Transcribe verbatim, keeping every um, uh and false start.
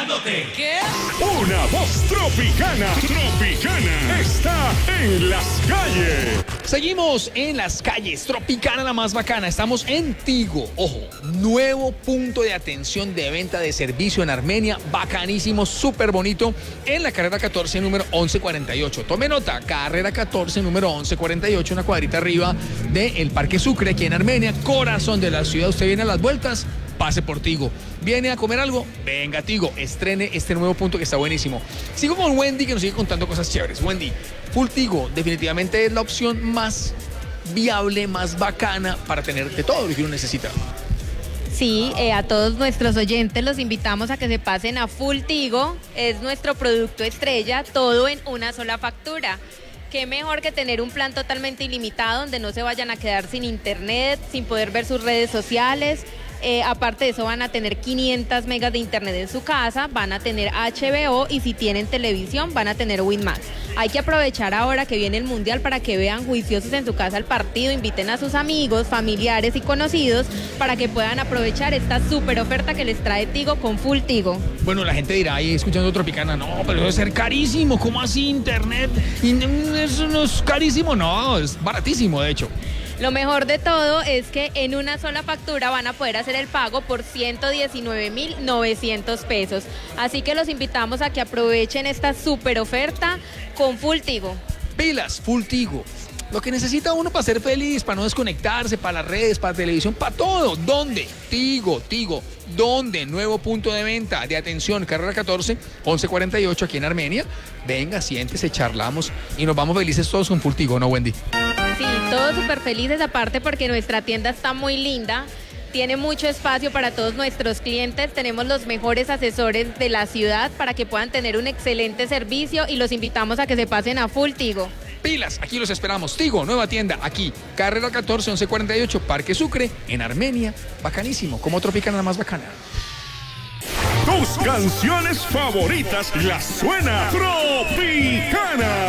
escuchándote. ¿Qué? Una voz tropicana, tropicana, está en las calles. Seguimos en las calles, Tropicana la más bacana. Estamos en Tigo. Ojo, nuevo punto de atención de venta de servicio en Armenia. Bacanísimo, súper bonito. En la carrera catorce, número once cuarenta y ocho. Tome nota, carrera catorce, número once cuarenta y ocho, una cuadrita arriba del Parque Sucre, aquí en Armenia, corazón de la ciudad. Usted viene a las vueltas, pase por Tigo. ¿Viene a comer algo? Venga, Tigo, estrene este nuevo punto que está buenísimo. Sigo con Wendy, que nos sigue contando cosas chéveres. Wendy, Full Tigo definitivamente es la opción más viable, más bacana para tener de todo lo que uno necesita. Sí, eh, a todos nuestros oyentes los invitamos a que se pasen a Full Tigo. Es nuestro producto estrella, todo en una sola factura. Qué mejor que tener un plan totalmente ilimitado donde no se vayan a quedar sin internet, sin poder ver sus redes sociales. Eh, aparte de eso van a tener quinientas megas de internet en su casa, van a tener H B O y si tienen televisión van a tener Winmax. Hay que aprovechar ahora que viene el Mundial para que vean juiciosos en su casa el partido, inviten a sus amigos, familiares y conocidos para que puedan aprovechar esta súper oferta que les trae Tigo con Full Tigo. Bueno, la gente dirá ahí escuchando Tropicana, no, pero eso debe ser carísimo, ¿cómo así internet? Y eso no es carísimo, no, es baratísimo de hecho. Lo mejor de todo es que en una sola factura van a poder hacer el pago por ciento diecinueve mil novecientos pesos. Así que los invitamos a que aprovechen esta súper oferta con Full Tigo. Pilas, Full Tigo. Lo que necesita uno para ser feliz, para no desconectarse, para las redes, para televisión, para todo. ¿Dónde? Tigo, Tigo. ¿Dónde? Nuevo punto de venta, de atención, carrera catorce, once cuarenta y ocho aquí en Armenia. Venga, siéntese, charlamos y nos vamos felices todos con Full Tigo, ¿no, Wendy? Sí, todos súper felices aparte porque nuestra tienda está muy linda, tiene mucho espacio para todos nuestros clientes, tenemos los mejores asesores de la ciudad para que puedan tener un excelente servicio y los invitamos a que se pasen a Full Tigo. Pilas, aquí los esperamos. Tigo, nueva tienda, aquí, carrera catorce, once cuarenta y ocho, Parque Sucre, en Armenia. Bacanísimo, como Tropicana la más bacana. Tus canciones favoritas las suena Tropicana.